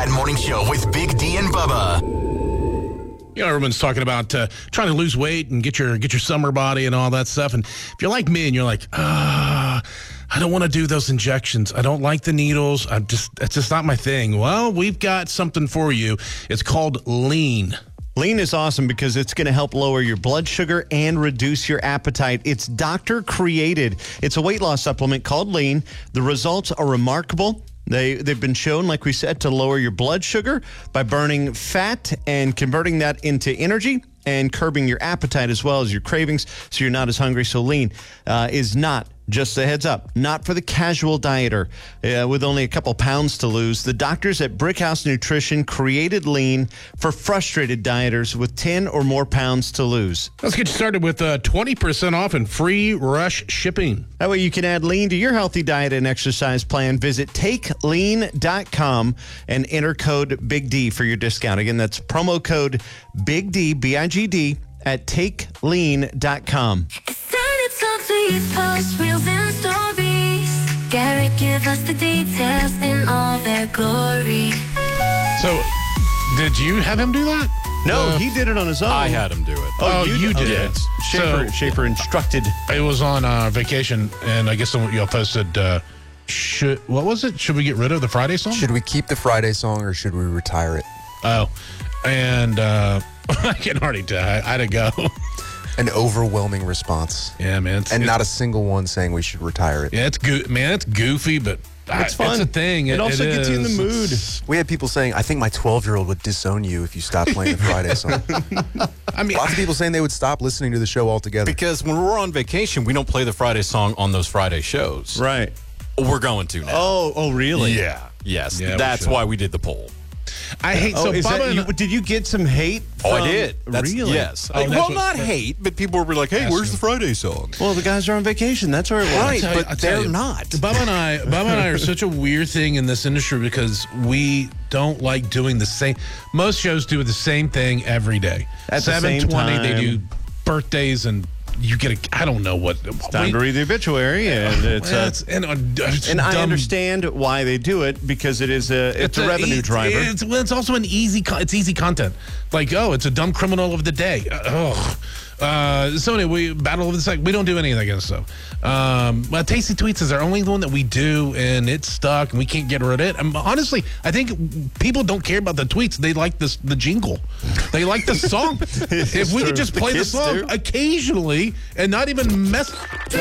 That Morning Show with Big D and Bubba. You know, everyone's talking about trying to lose weight and get your summer body and all that stuff. And if you're like me and you're like, I don't want to do those injections. I don't like the needles. It's just not my thing. Well, we've got something for you. It's called Lean. Lean is awesome because it's going to help lower your blood sugar and reduce your appetite. It's doctor-created. It's a weight loss supplement called Lean. The results are remarkable. They've been shown, like we said, to lower your blood sugar by burning fat and converting that into energy and curbing your appetite as well as your cravings so you're not as hungry. So Lean is not, just a heads up, not for the casual dieter with only a couple pounds to lose. The doctors at Brickhouse Nutrition created Lean for frustrated dieters with 10 or more pounds to lose. Let's get you started with 20% off and free rush shipping. That way you can add Lean to your healthy diet and exercise plan. Visit takelean.com and enter code Big D for your discount. Again, that's promo code Big D, B-I-G-D, at takelean.com. Post reels and stories. Garrett, give us the details in all their glory. So, did you have him do that? No, he did it on his own. I had him do it. Oh, you did. Yes. Schaefer instructed. It was on vacation, and I guess someone y'all posted. What was it? Should we get rid of the Friday song? Should we keep the Friday song or should we retire it? Oh, and I can already tell. I had to go. An overwhelming response. Yeah, man. Not a single one saying we should retire it. Yeah, it's it's goofy, but it's fun. It's a thing. It also gets you in the mood. We had people saying, I think my 12-year-old would disown you if you stopped playing the Friday song. I mean, lots of people saying they would stop listening to the show altogether. Because when we're on vacation, we don't play the Friday song on those Friday shows. Right. We're going to now. Oh, really? Yeah. Yes. Yeah, that's why we did the poll. I hate so. Did you get some hate? I did. Really? Yes. Oh, not hate, but people were like, "Hey, where's the Friday song?" Well, the guys are on vacation. That's where it was. Right, I'll but tell they're you, not. Bubba and I are such a weird thing in this industry because we don't like doing the same. Most shows do the same thing every day. At the same 7:20, they time. do birthdays and. You get I don't know what. It's time to read the obituary, and it's and I understand why they do it because it's a revenue driver. It's also an easy content. Like, it's a dumb criminal of the day. So anyway, Battle of the Sex. We don't do any of that kind of stuff. But Tasty Tweets is our only one that we do, and it's stuck, and we can't get rid of it. And honestly, I think people don't care about the tweets. They like the jingle. They like the song. If we could just play the song occasionally and not even mess.